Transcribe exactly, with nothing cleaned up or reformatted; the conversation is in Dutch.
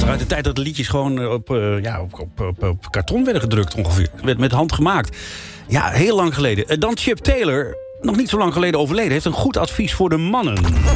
uit de tijd dat de liedjes gewoon op, uh, ja, op, op, op, op karton werden gedrukt ongeveer. Met, met hand gemaakt. Ja, heel lang geleden. Uh, dan Chip Taylor, nog niet zo lang geleden overleden, heeft een goed advies voor de mannen.